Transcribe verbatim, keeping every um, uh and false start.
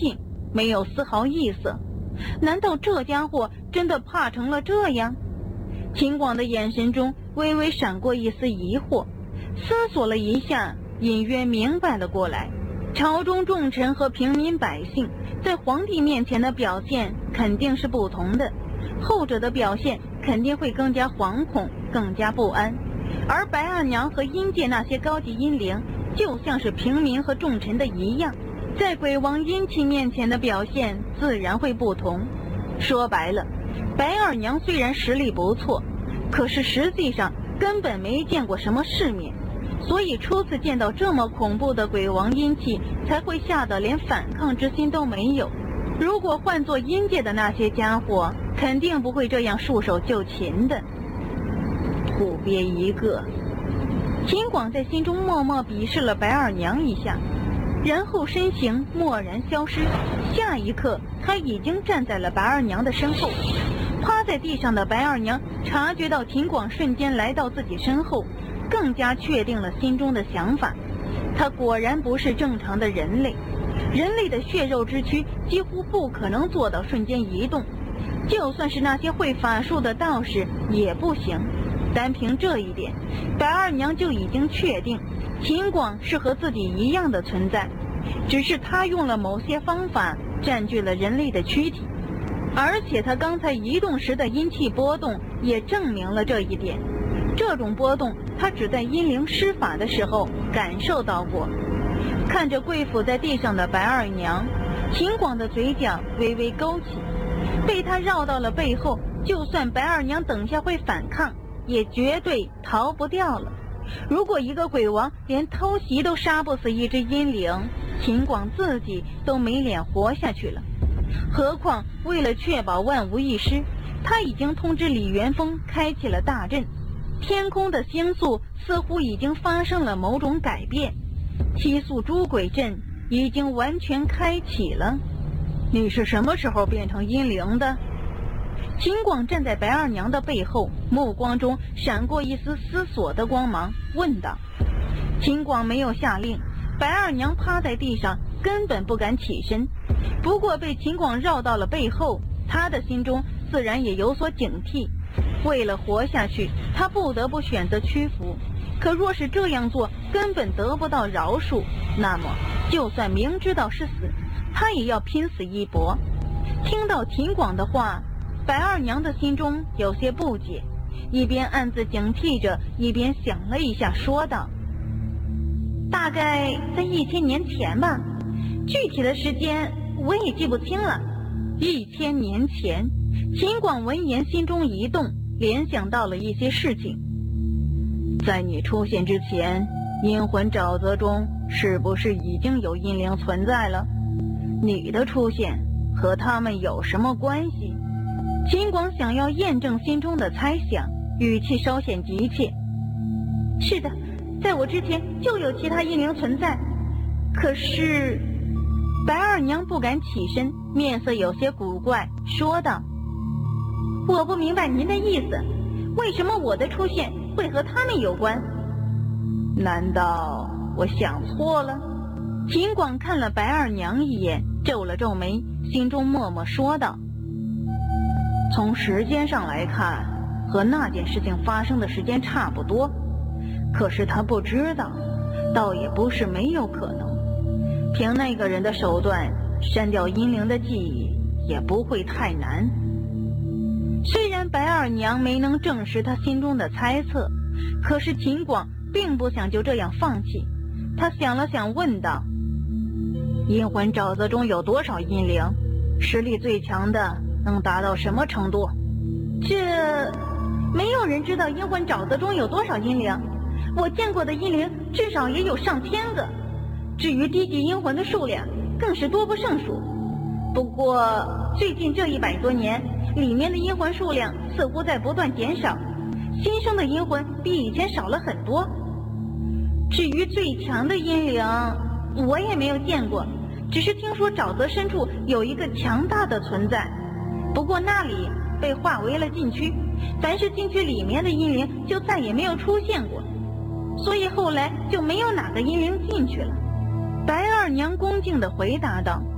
气，没有丝毫异色。难道这家伙真的怕成了这样？秦广的眼神中微微闪过一丝疑惑，思索了一下，隐约明白了过来。朝中重臣和平民百姓在皇帝面前的表现肯定是不同的，后者的表现肯定会更加惶恐，更加不安，而白二娘和阴界那些高级阴灵就像是平民和重臣的一样，在鬼王阴气面前的表现自然会不同。说白了，白二娘虽然实力不错，可是实际上根本没见过什么世面，所以初次见到这么恐怖的鬼王阴气，才会吓得连反抗之心都没有。如果换作阴界的那些家伙，肯定不会这样束手就擒的。土鳖一个！秦广在心中默默鄙视了白二娘一下，然后身形蓦然消失，下一刻他已经站在了白二娘的身后。趴在地上的白二娘察觉到秦广瞬间来到自己身后，更加确定了心中的想法。他果然不是正常的人类，人类的血肉之躯几乎不可能做到瞬间移动，就算是那些会法术的道士也不行。单凭这一点，白二娘就已经确定秦广是和自己一样的存在，只是他用了某些方法占据了人类的躯体，而且他刚才移动时的阴气波动也证明了这一点。这种波动他只在阴灵施法的时候感受到过。看着跪伏在地上的白二娘，秦广的嘴角微微勾起，被他绕到了背后，就算白二娘等下会反抗，也绝对逃不掉了。如果一个鬼王连偷袭都杀不死一只阴灵，秦广自己都没脸活下去了。何况为了确保万无一失，他已经通知李元丰开启了大阵，天空的星宿似乎已经发生了某种改变，七宿诸鬼阵已经完全开启了。你是什么时候变成阴灵的？秦广站在白二娘的背后，目光中闪过一丝思索的光芒，问道。秦广没有下令，白二娘趴在地上根本不敢起身，不过被秦广绕到了背后，他的心中自然也有所警惕。为了活下去，他不得不选择屈服，可若是这样做根本得不到饶恕，那么就算明知道是死，他也要拼死一搏。听到秦广的话，白二娘的心中有些不解，一边暗自警惕着，一边想了一下，说道：大概在一千年前吧，具体的时间我也记不清了。一千年前，秦广闻言心中一动，联想到了一些事情。在你出现之前，阴魂沼泽中是不是已经有阴灵存在了？你的出现和他们有什么关系？秦广想要验证心中的猜想，语气稍显急切。是的，在我之前就有其他阴灵存在，可是……白二娘不敢起身，面色有些古怪，说道：我不明白您的意思，为什么我的出现会和他们有关？难道我想错了？秦广看了白二娘一眼，皱了皱眉，心中默默说道：从时间上来看，和那件事情发生的时间差不多，可是他不知道，倒也不是没有可能。凭那个人的手段，删掉阴灵的记忆也不会太难。虽然白二娘没能证实他心中的猜测，可是秦广并不想就这样放弃。他想了想，问道：阴魂沼泽中有多少阴灵？实力最强的能达到什么程度？这没有人知道阴魂沼泽中有多少阴灵，我见过的阴灵至少也有上千个，至于低级阴魂的数量更是多不胜数。不过最近这一百多年，里面的阴魂数量似乎在不断减少，新生的阴魂比以前少了很多。至于最强的阴灵，我也没有见过，只是听说沼泽深处有一个强大的存在，不过那里被划为了禁区，凡是禁区里面的阴灵就再也没有出现过，所以后来就没有哪个阴灵进去了。白二娘恭敬地回答道：